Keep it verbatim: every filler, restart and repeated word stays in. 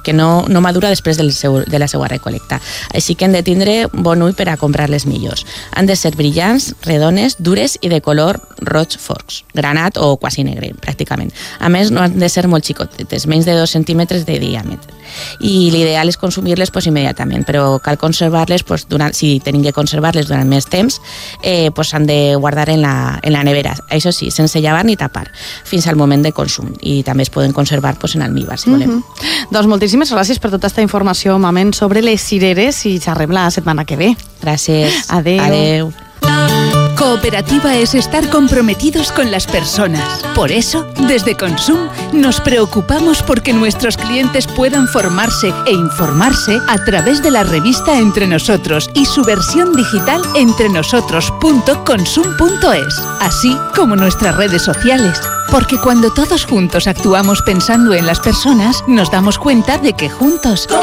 que no, no madura després del seu, de la seva recolecta. Així que hem de tindre bon ull per a comprar les millors. Han de ser brillants, redones, dures i de color roig forcs, granat o quasi negre, pràcticament. A més, no han de ser molt xicotetes, menys de dos centímetres de diàmetre. I l'ideal és consumir-les pues, immediatament, però cal conservar-les, pues, durant, si tenim que conservar-les durant més temps, eh, pues, s'han de guardar en la, en la nevera. Això sí, sense llevar ni tapar, fins al moment de consum. I també es poden conservar pues, en almíbar, si volem. Mm-hmm. Doncs moltíssimes gràcies per tota aquesta informació, Mamen, sobre les cireres i xerrem la setmana que ve. Gràcies. Adeu. Adeu. Cooperativa es estar comprometidos con las personas. Por eso, desde Consum, nos preocupamos porque nuestros clientes puedan formarse e informarse a través de la revista Entre Nosotros y su versión digital entrenosotros punto consum punto es, así como nuestras redes sociales. Porque cuando todos juntos actuamos pensando en las personas, nos damos cuenta de que juntos